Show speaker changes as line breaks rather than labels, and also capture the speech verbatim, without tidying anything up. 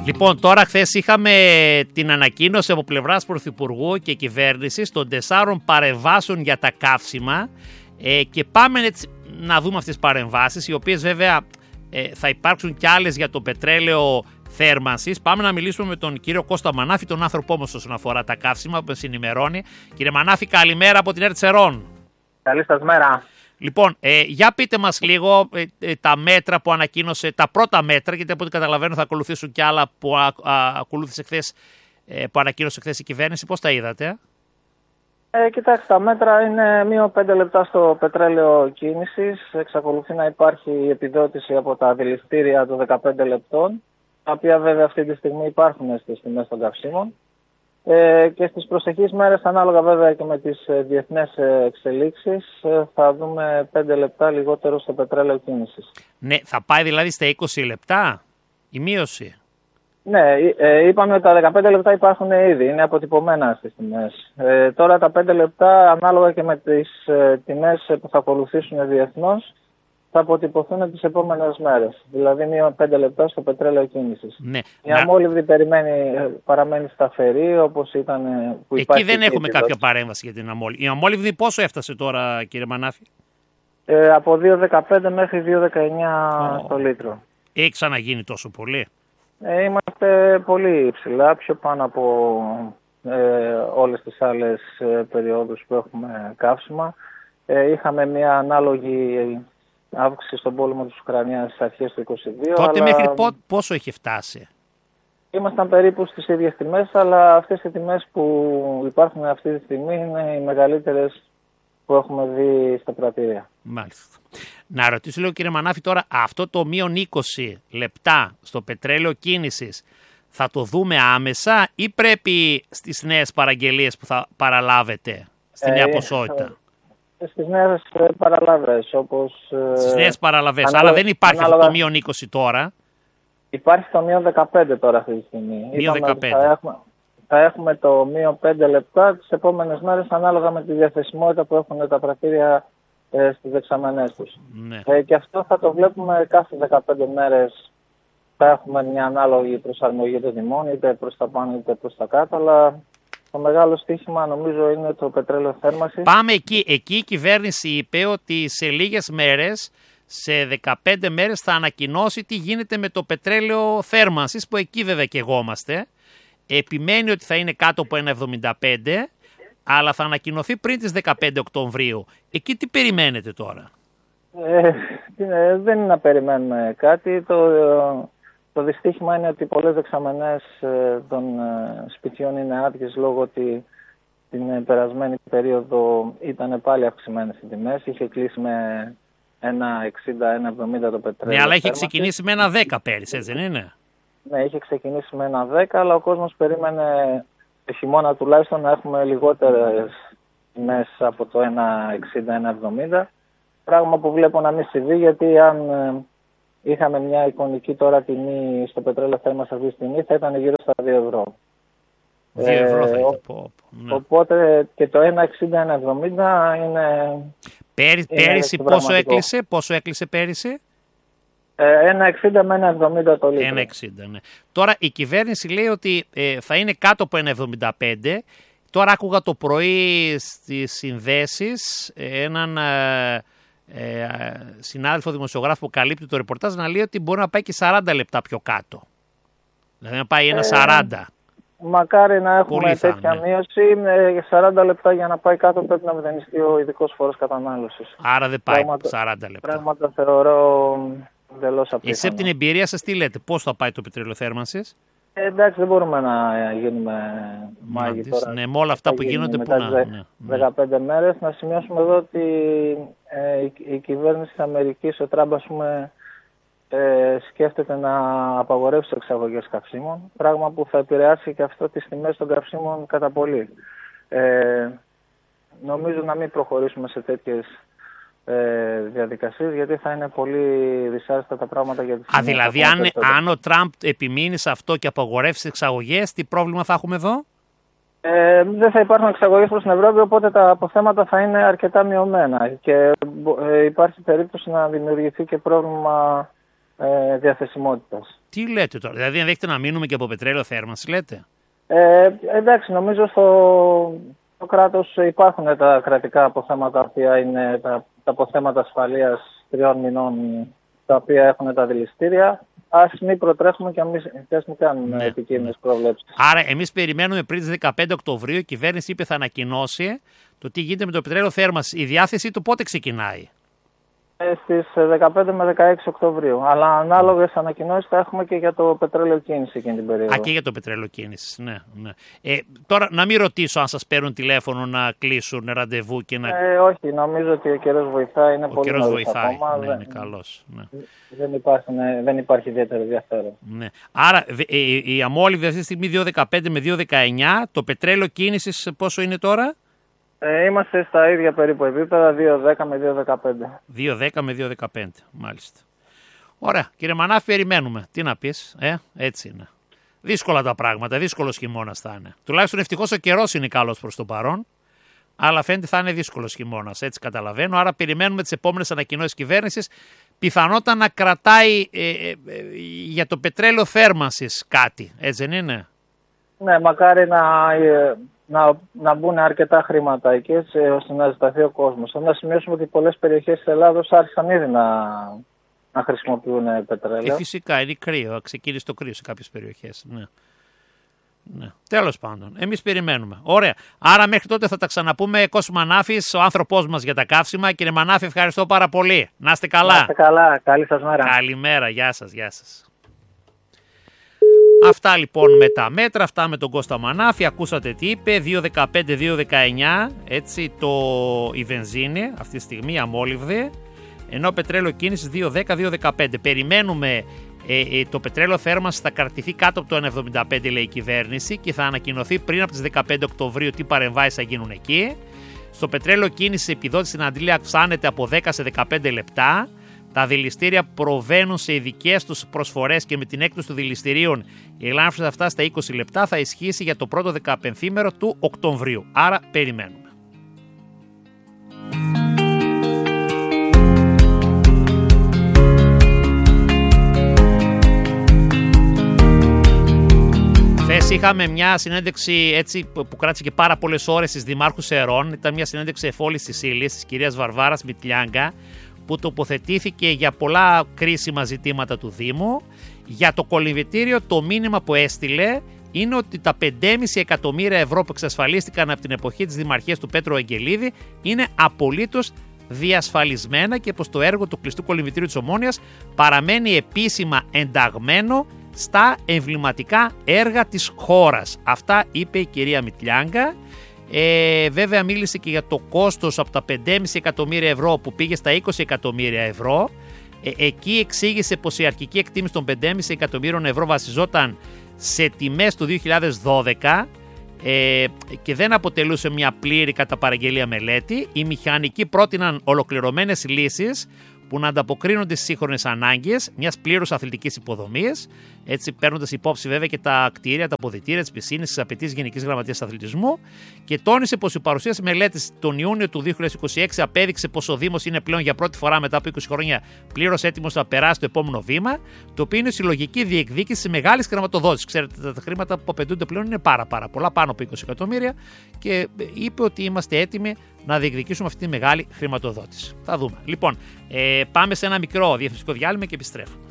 Λοιπόν, τώρα χθες είχαμε την ανακοίνωση από πλευράς Πρωθυπουργού και κυβέρνησης των τεσσάρων παρεμβάσεων για τα καύσιμα ε, και πάμε έτσι να δούμε αυτές τις παρεμβάσεις, οι οποίες βέβαια ε, θα υπάρξουν κι άλλες για το πετρέλαιο θέρμανσης. Πάμε να μιλήσουμε με τον κύριο Κώστα Μανάφη, τον άνθρωπό μας όσον αφορά τα καύσιμα που με συνημερώνει. Κύριε Μανάφη, καλημέρα από την Ερτσερών.
Καλή σας μέρα.
Λοιπόν, ε, για πείτε μας λίγο ε, ε, τα μέτρα που ανακοίνωσε, τα πρώτα μέτρα, γιατί από ό,τι καταλαβαίνω θα ακολουθήσουν κι άλλα που α, α, ακολούθησε χθες, ε, που ανακοίνωσε χθες η κυβέρνηση. Πώς τα είδατε?
Ε, κοιτάξτε, τα μέτρα είναι μείον πέντε λεπτά στο πετρέλαιο κίνησης. Εξακολουθεί να υπάρχει η επιδότηση από τα δηληστήρια των δεκαπέντε λεπτών, τα οποία βέβαια αυτή τη στιγμή υπάρχουν στις τιμές των καυσίμων. Ε, και στις προσεχείς μέρες, ανάλογα βέβαια και με τις ε, διεθνές εξελίξεις, ε, θα δούμε πέντε λεπτά λιγότερο στο πετρέλαιο κίνησης.
Ναι, θα πάει δηλαδή στα είκοσι λεπτά η μείωση?
Ναι, ε, είπαμε ότι τα δεκαπέντε λεπτά υπάρχουν ήδη, είναι αποτυπωμένα στις τιμές. Ε, τώρα τα πέντε λεπτά, ανάλογα και με τις ε, τιμές που θα ακολουθήσουν διεθνώς, θα αποτυπωθούν τις επόμενες μέρες. Δηλαδή, μείον πέντε λεπτά στο πετρέλαιο κίνησης.
Ναι.
Η αμόλυβδη περιμένει, παραμένει σταθερή, όπως ήταν που
Εκεί
υπάρχει.
δεν έχουμε κάποια παρέμβαση για την αμόλυβδη. Η αμόλυβδη πόσο έφτασε τώρα, κύριε Μανάφη?
Ε, από δύο δεκαπέντε μέχρι δύο δεκαεννιά oh. στο λίτρο.
Έχει ξαναγίνει τόσο πολύ?
Ε, είμαστε πολύ υψηλά, πιο πάνω από ε, όλες τις άλλες ε, περιόδους που έχουμε καύσιμα. Ε, είχαμε μια ανάλογη αύξηση στον πόλεμο της Ουκρανίας στις αρχές του είκοσι δύο.
Τότε
αλλά...
μέχρι πό, πόσο είχε φτάσει?
Ήμασταν περίπου στις ίδιες τιμές, αλλά αυτές οι τιμές που υπάρχουν αυτή τη στιγμή είναι οι μεγαλύτερες που έχουμε δει στα πρατήρια.
Μάλιστα. Να ρωτήσω λίγο, κύριε Μανάφη, τώρα αυτό το μείον είκοσι λεπτά στο πετρέλαιο κίνησης θα το δούμε άμεσα ή πρέπει στις νέες παραγγελίες που θα παραλάβετε, στη νέα ε, ποσότητα?
Στις νέες παραλαβές, όπως...
Στις νέες παραλαβές, ανάλογα, αλλά δεν υπάρχει ανάλογα... αυτό το μείον είκοσι τώρα.
Υπάρχει το μείον δεκαπέντε τώρα αυτή τη στιγμή.
μείον δεκαπέντε.
Θα έχουμε, θα έχουμε το μείον πέντε λεπτά τις επόμενες μέρες, ανάλογα με τη διαθεσιμότητα που έχουν τα πρατήρια ε, στις δεξαμενές τους.
Ναι.
Ε, και αυτό θα το βλέπουμε κάθε δεκαπέντε μέρες. Θα έχουμε μια ανάλογη προσαρμογή των τιμών, είτε προς τα πάνω είτε προς τα κάτω, αλλά... Το μεγάλο στοίχημα νομίζω είναι το πετρέλαιο θέρμανσης.
Πάμε εκεί. Εκεί η κυβέρνηση είπε ότι σε λίγες μέρες, σε δεκαπέντε μέρες θα ανακοινώσει τι γίνεται με το πετρέλαιο θέρμανσης, που εκεί βέβαια και εγώμαστε. Επιμένει ότι θα είναι κάτω από ένα εβδομήντα πέντε, αλλά θα ανακοινωθεί πριν τις δεκαπέντε Οκτωβρίου. Εκεί τι περιμένετε τώρα?
Ε, δεν είναι να περιμένουμε κάτι. Το... Το δυστύχημα είναι ότι πολλές δεξαμενές των σπιτιών είναι άδειες λόγω ότι την περασμένη περίοδο ήταν πάλι αυξημένες οι τιμές. Είχε κλείσει με ένα εξήντα ένα εβδομήντα το πετρέλαιο.
Ναι, αλλά είχε ξεκινήσει με ένα δέκα πέρυσι, έτσι δεν είναι?
Ναι, είχε ξεκινήσει με ένα δέκα, αλλά ο κόσμος περίμενε το χειμώνα τουλάχιστον να έχουμε λιγότερες τιμές από το ένα εξήντα ένα εβδομήντα. Πράγμα που βλέπω να μην συμβεί, γιατί αν... είχαμε μια εικονική τώρα τιμή στο πετρέλαιο θέρμανσης αυτή τη στιγμή, θα ήταν γύρω στα δύο ευρώ.
δύο ευρώ θα ήταν. Πω, ναι.
Οπότε και το ένα εξήντα ένα εβδομήντα είναι...
Πέρι, είναι πέρυσι πόσο έκλεισε, πόσο έκλεισε πέρυσι?
ένα εξήντα με ένα εβδομήντα το λίτρο.
ένα εξήντα, ναι. Τώρα η κυβέρνηση λέει ότι ε, θα είναι κάτω από ένα εβδομήντα πέντε. Τώρα άκουγα το πρωί στις συνδέσεις ε, έναν... Ε, Ε, συνάδελφο δημοσιογράφο που καλύπτει το ρεπορτάζ να λέει ότι μπορεί να πάει και σαράντα λεπτά πιο κάτω. Δηλαδή να πάει ένα σαράντα.
Ε, μακάρι να έχουμε
Πολύ
τέτοια
θα, ναι.
μείωση. Με σαράντα λεπτά για να πάει κάτω πρέπει να μηδενιστεί ο ειδικός φόρος κατανάλωσης.
Άρα δεν πάει
πράγματα,
σαράντα λεπτά.
Πράγματα θεωρώ εντελώς απίθανο.
Εσείς από την εμπειρία σας τι λέτε, πώς θα πάει το πετρέλαιο θέρμανσης?
Ε, εντάξει, δεν μπορούμε να γίνουμε μάγοι τώρα.
Ναι, με όλα αυτά που γίνονται που να... Ναι,
δεκαπέντε ναι. μέρες. Να σημειώσουμε εδώ ότι ε, η, η κυβέρνηση της Αμερικής, ο Τραμπ, ας πούμε, ε, σκέφτεται να απαγορεύσει τις εξαγωγές καυσίμων, πράγμα που θα επηρεάσει και αυτό τις τιμές των καυσίμων κατά πολύ. Ε, νομίζω να μην προχωρήσουμε σε τέτοιες Ε, διαδικασίες, γιατί θα είναι πολύ δυσάρεστα τα πράγματα για τις...
Α, δηλαδή αν, αν ο Τραμπ επιμείνει σε αυτό και απαγορεύσει τις εξαγωγές, τι πρόβλημα θα έχουμε εδώ?
Ε, δεν θα υπάρχουν εξαγωγές προς την Ευρώπη, οπότε τα αποθέματα θα είναι αρκετά μειωμένα και ε, υπάρχει περίπτωση να δημιουργηθεί και πρόβλημα ε, διαθεσιμότητας.
Τι λέτε τώρα, δηλαδή ενδέχεται να μείνουμε και από πετρέλαιο θέρμανση, λέτε?
Ε, εντάξει, νομίζω στο, στο κράτος υπάρχουν τα κρατικά αποθέματα, τα οποία είναι τα, τα αποθέματα ασφαλείας τριών μηνών, τα οποία έχουν τα δηληστήρια. Ας μην προτρέχουμε και ας μην κάνουμε ναι, επικίνδυνες ναι. προβλέψεις.
Άρα, εμείς περιμένουμε πριν τις δεκαπέντε Οκτωβρίου, η κυβέρνηση είπε θα ανακοινώσει το τι γίνεται με το πετρέλαιο θέρμανση. Η διάθεση του πότε ξεκινάει?
Στις δεκαπέντε με δεκαέξι Οκτωβρίου. Αλλά ανάλογες ανακοινώσεις θα έχουμε και για το πετρέλαιο κίνηση εκείνη την περίοδο.
Α, και για το πετρέλαιο κίνηση. Ναι, ναι. Ε, τώρα, να μην ρωτήσω αν σας παίρνουν τηλέφωνο να κλείσουν ραντεβού και να.
Ε, όχι, νομίζω ότι ο καιρός βοηθάει. Είναι
ο
πολύ
καιρός βοηθάει.
Ακόμα.
Ναι,
δεν...
είναι καλός. Ναι.
Δεν, υπάρχει, ναι, δεν υπάρχει ιδιαίτερο ενδιαφέρον.
Ναι. Άρα, η, η αμόλυβη αυτή τη στιγμή δύο δεκαπέντε με δύο δεκαεννιά, το πετρέλαιο κίνηση πόσο είναι τώρα?
Ε, είμαστε στα ίδια περίπου επίπεδα, δύο δέκα με δύο δεκαπέντε.
δύο δέκα με δύο δεκαπέντε, μάλιστα. Ωραία, κύριε Μανάφη, περιμένουμε. Τι να πεις, ε, έτσι είναι. Δύσκολα τα πράγματα, δύσκολος χειμώνας θα είναι. Τουλάχιστον ευτυχώς ο καιρός είναι καλός προς το παρόν, αλλά φαίνεται θα είναι δύσκολος χειμώνας, έτσι καταλαβαίνω. Άρα περιμένουμε τις επόμενες ανακοινώσεις κυβέρνησης. Πιθανότατα να κρατάει ε, ε, ε, για το πετρέλαιο θέρμανσης κάτι, έτσι δεν είναι?
Ναι, μακάρι να... Ε... Να, να μπουν αρκετά χρήματα εκεί, έτσι, ώστε να ζηταθεί ο κόσμος. Να σημειώσουμε ότι πολλές περιοχές της Ελλάδος άρχισαν ήδη να, να χρησιμοποιούν πετρέλαιο.
Ε, φυσικά, είναι κρύο. Ξεκίνησε το κρύο σε κάποιες περιοχές. Ναι. Ναι. Τέλος πάντων, εμείς περιμένουμε. Ωραία. Άρα μέχρι τότε θα τα ξαναπούμε. Κώστας Μανάφης, ο άνθρωπός μας για τα καύσιμα. Κύριε Μανάφη, ευχαριστώ πάρα πολύ. Να είστε καλά.
Να είστε καλά. Καλή σας μέρα.
Καλημέρα. Γεια σας. Γεια σας. Αυτά λοιπόν με τα μέτρα, αυτά με τον Κώστα Μανάφη, ακούσατε τι είπε, δύο δεκαπέντε δύο δεκαεννιά, έτσι το, η βενζίνη αυτή τη στιγμή αμόλυβδη, ενώ πετρέλαιο κίνησης δύο δέκα δύο δεκαπέντε. Περιμένουμε ε, ε, το πετρέλαιο θέρμανσης θα κρατηθεί κάτω από το ένα εβδομήντα πέντε λέει η κυβέρνηση και θα ανακοινωθεί πριν από τις δεκαπέντε Οκτωβρίου τι παρεμβάσεις θα γίνουν εκεί. Στο πετρέλαιο κίνησης η επιδότηση στην αντλία αυξάνεται από δέκα σε δεκαπέντε λεπτά. Τα δηληστήρια προβαίνουν σε ειδικές τους προσφορές και με την έκπτωση των δηληστηρίων η ελάφρυνση θα φτάσει στα είκοσι λεπτά, θα ισχύσει για το πρώτο δεκαπενθήμερο του Οκτωβρίου. Άρα περιμένουμε. Χθες είχαμε μια συνέντευξη έτσι, που κράτησε και πάρα πολλές ώρες στις Δημάρχους Ερών. Ήταν μια συνέντευξη εφόλης της ύλης της κυρίας Βαρβάρας Μητλιάγκα, που τοποθετήθηκε για πολλά κρίσιμα ζητήματα του Δήμου. Για το κολυμβητήριο το μήνυμα που έστειλε είναι ότι τα πέντε κόμμα πέντε εκατομμύρια ευρώ που εξασφαλίστηκαν από την εποχή της Δημαρχίας του Πέτρου Αγγελίδη είναι απολύτως διασφαλισμένα και πως το έργο του κλειστού κολυμβητήριου της Ομόνοιας παραμένει επίσημα ενταγμένο στα εμβληματικά έργα της χώρας. Αυτά είπε η κυρία Μητλιάγκα. Ε, βέβαια μίλησε και για το κόστος από τα πέντε κόμμα πέντε εκατομμύρια ευρώ που πήγε στα είκοσι εκατομμύρια ευρώ. Ε, εκεί εξήγησε πως η αρχική εκτίμηση των πέντε κόμμα πέντε εκατομμύριων ευρώ βασιζόταν σε τιμές του δύο χιλιάδες δώδεκα ε, και δεν αποτελούσε μια πλήρη κατά παραγγελία μελέτη. Οι μηχανικοί πρότειναν ολοκληρωμένες λύσεις που να ανταποκρίνονται στις σύγχρονες ανάγκες μιας πλήρους αθλητικής υποδομής, έτσι παίρνοντας υπόψη βέβαια και τα κτίρια, τα αποδυτήρια, τις πισίνες, τις απαιτήσεις Γενικής Γραμματείας Αθλητισμού, και τόνισε πως η παρουσίαση μελέτης τον Ιούνιο του δύο χιλιάδες είκοσι έξι απέδειξε πως ο Δήμος είναι πλέον για πρώτη φορά μετά από είκοσι χρόνια πλήρως έτοιμος να περάσει το επόμενο βήμα, το οποίο είναι συλλογική διεκδίκηση μεγάλης χρηματοδότησης. Ξέρετε, τα χρήματα που απαιτούνται πλέον είναι πάρα, πάρα πολλά, πάνω από είκοσι εκατομμύρια, και είπε ότι είμαστε έτοιμοι να διεκδικήσουμε αυτή τη μεγάλη χρηματοδότηση. Θα δούμε. Λοιπόν, ε, πάμε σε ένα μικρό διαφημιστικό διάλειμμα και επιστρέφουμε.